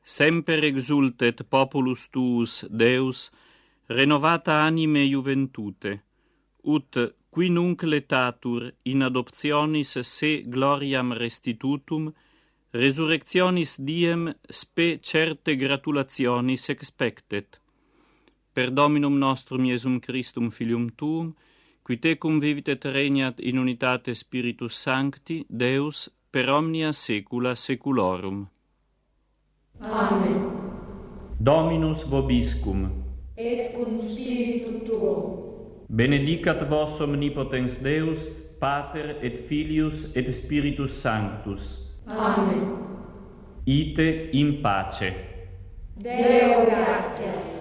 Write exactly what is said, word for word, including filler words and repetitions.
semper exultet populus tuus, Deus, renovata anime juventute, ut qui nunc letatur in adoptionis se gloriam restitutum, resurrectionis diem spe certe gratulationis expectet. Per Dominum nostrum Iesum Christum Filium Tuum, qui tecum vivit et regnat in unitate Spiritus Sancti, Deus, per omnia saecula saeculorum. Amen. Dominus vobiscum. Et cum spiritu tuo. Benedicat vos omnipotens Deus, Pater et Filius et Spiritus Sanctus. Amen. Ite in pace. Deo gratias.